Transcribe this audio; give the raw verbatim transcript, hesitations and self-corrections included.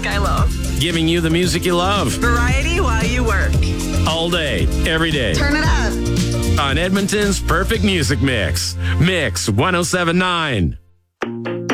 music I love. Giving you the music you love. Variety while you work. All day, every day. Turn it up. On Edmonton's Perfect Music Mix. Mix one oh seven point nine.